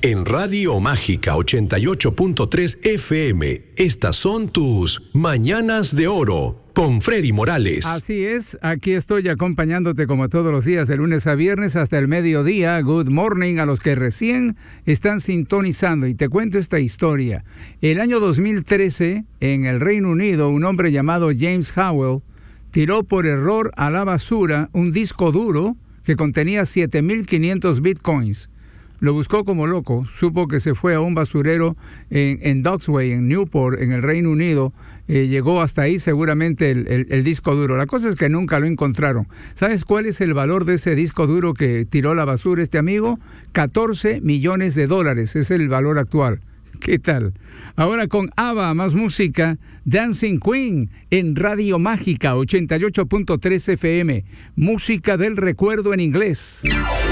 En Radio Mágica 88.3 FM, estas son tus Mañanas de Oro con Freddy Morales. Así es, aquí estoy acompañándote como todos los días de lunes a viernes hasta el mediodía. Good morning a los que recién están sintonizando y te cuento esta historia. El año 2013, en el Reino Unido, un hombre llamado James Howell tiró por error a la basura un disco duro que contenía 7.500 bitcoins. Lo buscó como loco, supo que se fue a un basurero en Docksway, en Newport, en el Reino Unido. Llegó hasta ahí seguramente el disco duro. La cosa es que nunca lo encontraron. ¿Sabes cuál es el valor de ese disco duro que tiró a la basura este amigo? $14 millones. Es el valor actual. ¿Qué tal? Ahora con ABBA, más música, Dancing Queen en Radio Mágica 88.3 FM. Música del recuerdo en inglés.